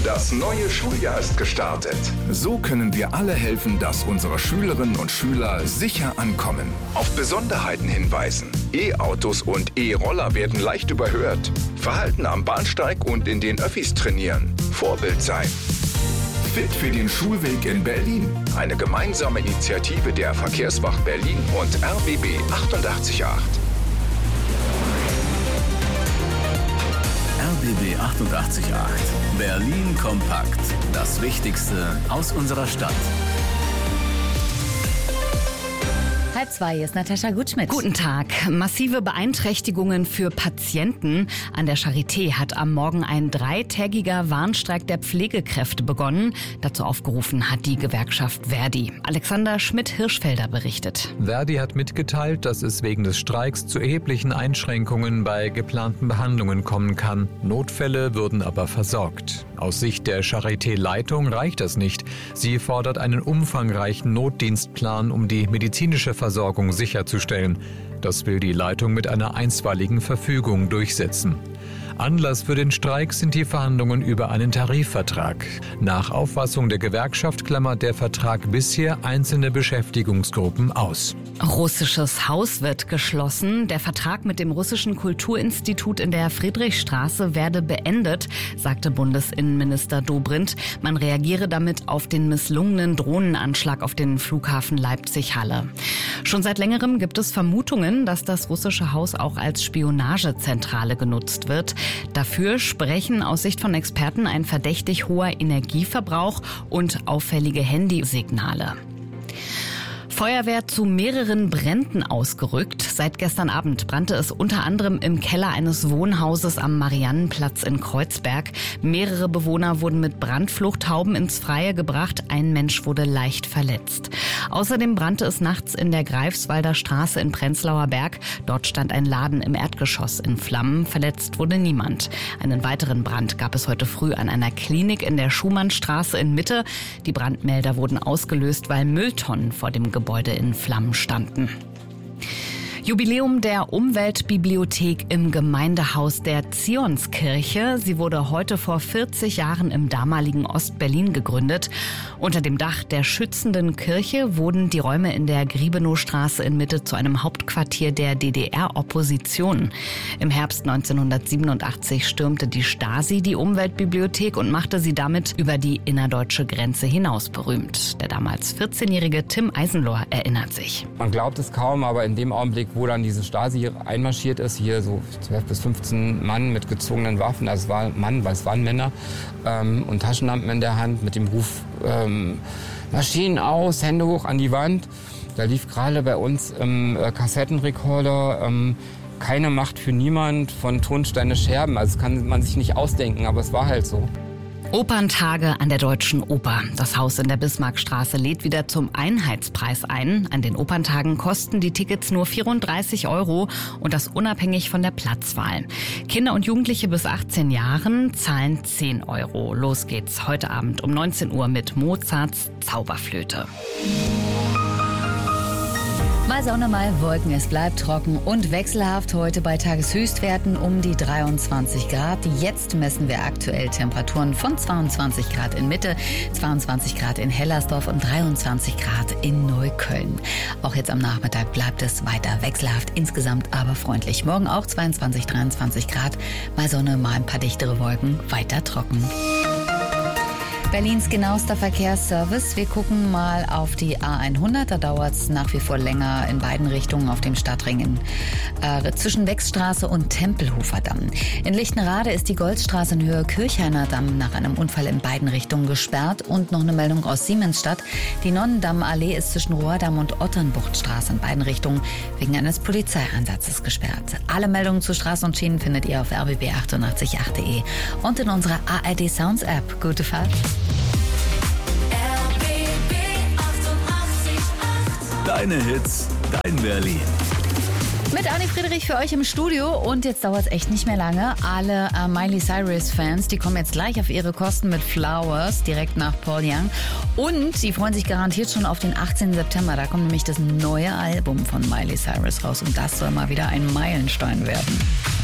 Das neue Schuljahr ist gestartet. So können wir alle helfen, dass unsere Schülerinnen und Schüler sicher ankommen. Auf Besonderheiten hinweisen. E-Autos und E-Roller werden leicht überhört. Verhalten am Bahnsteig und in den Öffis trainieren. Vorbild sein. Fit für den Schulweg in Berlin. Eine gemeinsame Initiative der Verkehrswacht Berlin und RBB 88.8. RBB 88.8. Berlin kompakt. Das Wichtigste aus unserer Stadt. 1:30 ist Natascha Gutschmidt. Guten Tag. Massive Beeinträchtigungen für Patienten. An der Charité hat am Morgen ein 3-tägiger Warnstreik der Pflegekräfte begonnen. Dazu aufgerufen hat die Gewerkschaft Verdi. Alexander Schmidt-Hirschfelder berichtet. Verdi hat mitgeteilt, dass es wegen des Streiks zu erheblichen Einschränkungen bei geplanten Behandlungen kommen kann. Notfälle würden aber versorgt. Aus Sicht der Charité-Leitung reicht das nicht. Sie fordert einen umfangreichen Notdienstplan, um die medizinische Versorgung sicherzustellen. Das will die Leitung mit einer einstweiligen Verfügung durchsetzen. Anlass für den Streik sind die Verhandlungen über einen Tarifvertrag. Nach Auffassung der Gewerkschaft klammert der Vertrag bisher einzelne Beschäftigungsgruppen aus. Russisches Haus wird geschlossen. Der Vertrag mit dem russischen Kulturinstitut in der Friedrichstraße werde beendet, sagte Bundesinnenminister Dobrindt. Man reagiere damit auf den misslungenen Drohnenanschlag auf den Flughafen Leipzig-Halle. Schon seit längerem gibt es Vermutungen, dass das russische Haus auch als Spionagezentrale genutzt wird. Dafür sprechen aus Sicht von Experten ein verdächtig hoher Energieverbrauch und auffällige Handysignale. Feuerwehr zu mehreren Bränden ausgerückt. Seit gestern Abend brannte es unter anderem im Keller eines Wohnhauses am Mariannenplatz in Kreuzberg. Mehrere Bewohner wurden mit Brandfluchthauben ins Freie gebracht. Ein Mensch wurde leicht verletzt. Außerdem brannte es nachts in der Greifswalder Straße in Prenzlauer Berg. Dort stand ein Laden im Erdgeschoss in Flammen. Verletzt wurde niemand. Einen weiteren Brand gab es heute früh an einer Klinik in der Schumannstraße in Mitte. Die Brandmelder wurden ausgelöst, weil Mülltonnen vor dem Gebäude in Flammen standen. Jubiläum der Umweltbibliothek im Gemeindehaus der Zionskirche. Sie wurde heute vor 40 Jahren im damaligen Ostberlin gegründet. Unter dem Dach der schützenden Kirche wurden die Räume in der Griebenowstraße in Mitte zu einem Hauptquartier der DDR-Opposition. Im Herbst 1987 stürmte die Stasi die Umweltbibliothek und machte sie damit über die innerdeutsche Grenze hinaus berühmt. Der damals 14-jährige Tim Eisenlohr erinnert sich. Man glaubt es kaum, aber in dem Augenblick, wo dann diese Stasi einmarschiert ist, hier so 12 bis 15 Mann mit gezogenen Waffen, also es war Mann, weil es waren Männer, und Taschenlampen in der Hand mit dem Ruf Maschinen aus, Hände hoch an die Wand. Da lief gerade bei uns im Kassettenrekorder Keine Macht für niemand von Tonsteine Scherben. Also das kann man sich nicht ausdenken, aber es war halt so. Operntage an der Deutschen Oper. Das Haus in der Bismarckstraße lädt wieder zum Einheitspreis ein. An den Operntagen kosten die Tickets nur 34 € und das unabhängig von der Platzwahl. Kinder und Jugendliche bis 18 Jahren zahlen 10 €. Los geht's heute Abend um 19 Uhr mit Mozarts Zauberflöte. Mal Sonne, mal Wolken. Es bleibt trocken und wechselhaft heute bei Tageshöchstwerten um die 23 Grad. Jetzt messen wir aktuell Temperaturen von 22 Grad in Mitte, 22 Grad in Hellersdorf und 23 Grad in Neukölln. Auch jetzt am Nachmittag bleibt es weiter wechselhaft, insgesamt aber freundlich. Morgen auch 22, 23 Grad. Mal Sonne, mal ein paar dichtere Wolken, weiter trocken. Berlins genauester Verkehrsservice. Wir gucken mal auf die A100. Da dauert es nach wie vor länger in beiden Richtungen auf dem Stadtring zwischen Wechsstraße und Tempelhofer Damm. In Lichtenrade ist die Goldstraße in Höhe Kirchhainer Damm nach einem Unfall in beiden Richtungen gesperrt. Und noch eine Meldung aus Siemensstadt. Die Nonnendammallee ist zwischen Rohrdamm und Otternbuchtstraße in beiden Richtungen wegen eines Polizeieinsatzes gesperrt. Alle Meldungen zu Straßen und Schienen findet ihr auf rbb888.de und in unserer ARD Sounds App. Gute Fahrt. Deine Hits, dein Berlin. Mit Anni Friedrich für euch im Studio und jetzt dauert es echt nicht mehr lange. Alle Miley Cyrus-Fans, die kommen jetzt gleich auf ihre Kosten mit Flowers direkt nach Paul Young und die freuen sich garantiert schon auf den 18. September. Da kommt nämlich das neue Album von Miley Cyrus raus und das soll mal wieder ein Meilenstein werden.